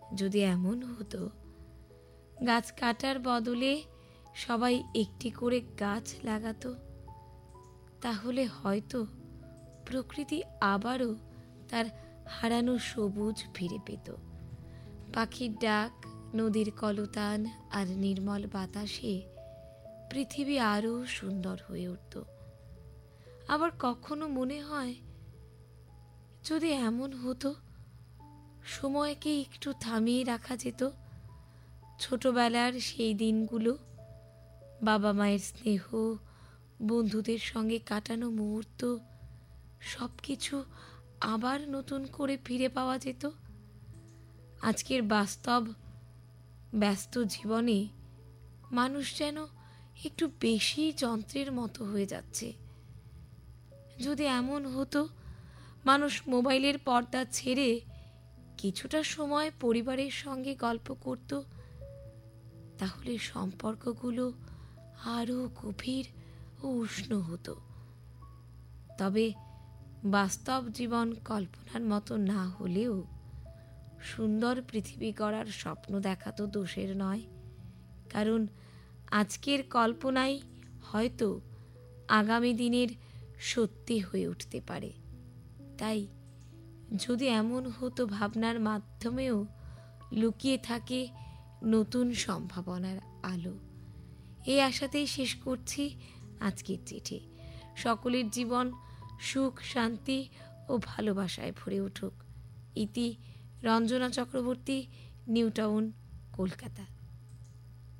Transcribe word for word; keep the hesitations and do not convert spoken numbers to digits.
যদি এমন হতো গাছ কাটার বদলে সবাই একটি করে গাছ লাগাতো, তাহলে হয়তো প্রকৃতি আবারও তার হারানো সবুজ ফিরে পেত। পাখির ডাক, নদীর কলতান আর নির্মল বাতাসে পৃথিবী আরও সুন্দর হয়ে উঠত। আবার কখনো মনে হয় যদি এমন হতো সময়কে একটু থামিয়ে রাখা যেত, ছোটবেলার সেই দিনগুলো, বাবা মায়ের স্নেহ, বন্ধুদের সঙ্গে কাটানো মুহূর্ত, সব কিছু আবার নতুন করে ফিরে পাওয়া যেত। আজকের বাস্তব ব্যস্ত জীবনে মানুষ যেন একটু বেশি যন্ত্রের মতো হয়ে যাচ্ছে। যদি এমন হতো মানুষ মোবাইলের পর্দা ছেড়ে কিছুটা সময় পরিবারের সঙ্গে গল্প করত, তাহলে সম্পর্কগুলো আরও গভীর ও উষ্ণ হতো। তবে বাস্তব জীবন কল্পনার মতো না হলেও সুন্দর পৃথিবী গড়ার স্বপ্ন দেখা তো দোষের নয়, কারণ আজকের কল্পনাই হয়তো আগামী দিনের সত্যি হয়ে উঠতে পারে। তাই যদি এমন হতো ভাবনার মাধ্যমেও লুকিয়ে থাকে নতুন সম্ভাবনার আলো। এই আশাতেই শেষ করছি আজকের চিঠি। সকলের জীবন সুখ, শান্তি ও ভালোবাসায় ভরে উঠুক। ইতি রঞ্জনা চক্রবর্তী, নিউ টাউন, কলকাতা।